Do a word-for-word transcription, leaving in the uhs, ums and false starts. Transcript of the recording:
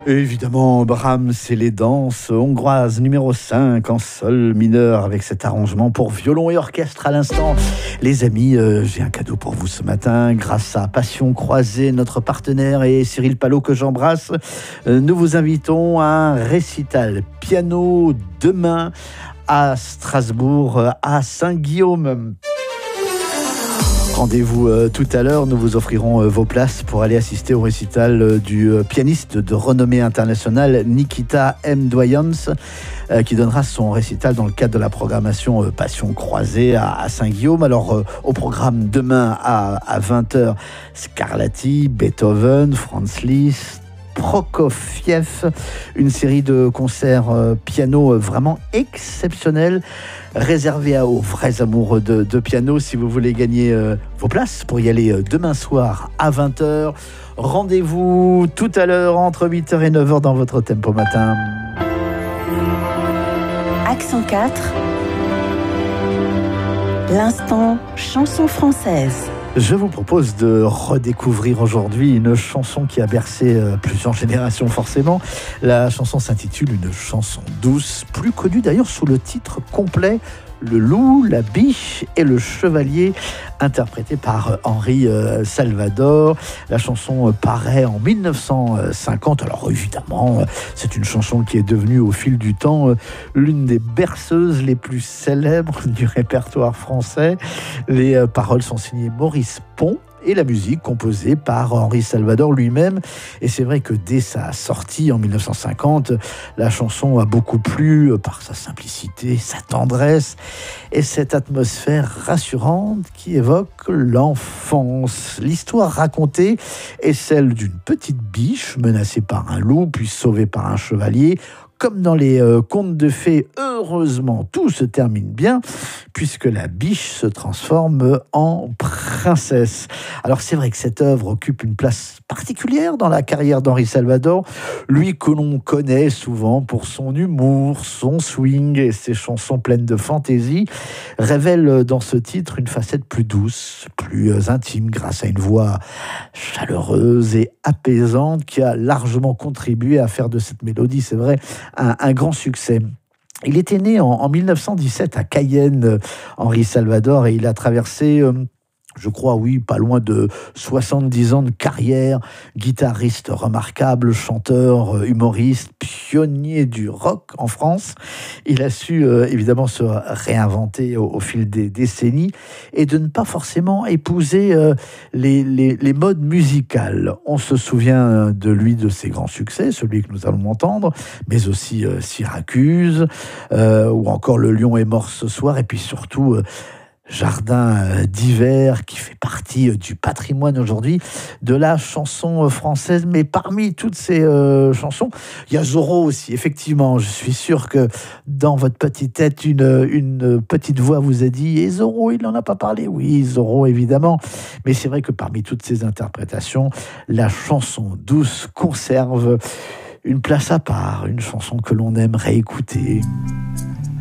Évidemment, Brahms et les danses hongroises numéro cinq en sol mineur avec cet arrangement pour violon et orchestre à l'instant. Les amis, euh, j'ai un cadeau pour vous ce matin. Grâce à Passion Croisée, notre partenaire, et Cyril Palot que j'embrasse, euh, nous vous invitons à un récital piano demain à Strasbourg, à Saint-Guillaume. Rendez-vous euh, tout à l'heure, nous vous offrirons euh, vos places pour aller assister au récital euh, du euh, pianiste de renommée internationale Nikita Mdoyans, euh, qui donnera son récital dans le cadre de la programmation euh, Passion Croisée à, à Saint-Guillaume. Alors euh, au programme demain à, à vingt heures, Scarlatti, Beethoven, Franz Liszt, Prokofiev, une série de concerts euh, piano euh, vraiment exceptionnels, réservés à, aux vrais amoureux de, de piano. Si vous voulez gagner euh, vos places pour y aller euh, demain soir à vingt heures, rendez-vous tout à l'heure entre huit heures et neuf heures dans votre tempo matin. Accent quatre, l'instant chanson française. Je vous propose de redécouvrir aujourd'hui une chanson qui a bercé euh, plusieurs générations forcément. La chanson s'intitule Une chanson douce, plus connue d'ailleurs sous le titre complet Le loup, la biche et le chevalier, interprété par Henri euh, Salvador. La chanson euh, paraît en mille neuf cent cinquante. Alors évidemment, euh, c'est une chanson qui est devenue au fil du temps euh, l'une des berceuses les plus célèbres du répertoire français. Les euh, paroles sont signées Maurice Pont et la musique composée par Henri Salvador lui-même. Et c'est vrai que dès sa sortie en mille neuf cent cinquante, la chanson a beaucoup plu par sa simplicité, sa tendresse et cette atmosphère rassurante qui évoque l'enfance. L'histoire racontée est celle d'une petite biche menacée par un loup puis sauvée par un chevalier. Comme dans les euh, contes de fées, heureusement, tout se termine bien, puisque la biche se transforme en princesse. Alors c'est vrai que cette œuvre occupe une place particulière dans la carrière d'Henri Salvador, lui que l'on connaît souvent pour son humour, son swing et ses chansons pleines de fantaisie, révèle dans ce titre une facette plus douce, plus intime, grâce à une voix chaleureuse et apaisante qui a largement contribué à faire de cette mélodie, c'est vrai, Un, un grand succès. Il était né en, en mille neuf cent dix-sept à Cayenne, euh, Henri Salvador, et il a traversé, euh, je crois, oui, pas loin de soixante-dix ans de carrière, guitariste remarquable, chanteur, humoriste, pionnier du rock en France. Il a su euh, évidemment se réinventer au, au fil des décennies et de ne pas forcément épouser euh, les, les, les modes musicales. On se souvient de lui, de ses grands succès, celui que nous allons entendre, mais aussi euh, Syracuse, euh, ou encore Le Lion est mort ce soir, et puis surtout euh, Jardin d'hiver, qui fait partie du patrimoine aujourd'hui de la chanson française. Mais parmi toutes ces euh, chansons, il y a Zorro aussi. Effectivement, je suis sûr que dans votre petite tête, une, une petite voix vous a dit « Et Zorro, il n'en a pas parlé ?» Oui, Zorro, évidemment. Mais c'est vrai que parmi toutes ces interprétations, la chanson douce conserve une place à part, une chanson que l'on aime réécouter.